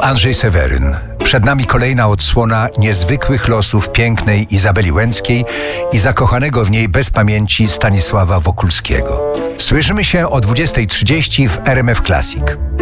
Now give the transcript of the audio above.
Andrzej Seweryn. Przed nami kolejna odsłona niezwykłych losów pięknej Izabeli Łęckiej i zakochanego w niej bez pamięci Stanisława Wokulskiego. Słyszymy się o 20:30 w RMF Classic.